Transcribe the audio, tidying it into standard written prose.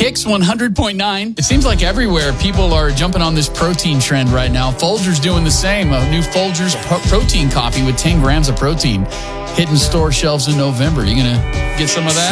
Mix 100.9. It seems like everywhere people are jumping on this protein trend right now. Folgers doing the same. A new Folgers protein coffee with 10 grams of protein hitting store shelves in November. You going to get some of that?